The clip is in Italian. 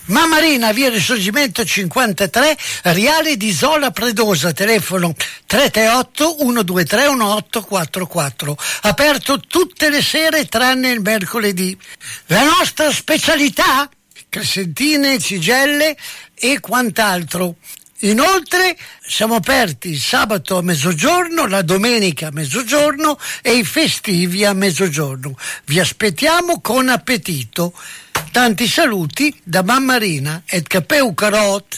Mammarina, via Risorgimento 53, Riale di Isola Predosa, telefono 338 123 1844, aperto tutte le sere tranne il mercoledì. La nostra specialità? Crescentine, cigelle e quant'altro. Inoltre siamo aperti il sabato a mezzogiorno, la domenica a mezzogiorno e i festivi a mezzogiorno. Vi aspettiamo con appetito. Tanti saluti da Mammarina et Capeu Carot.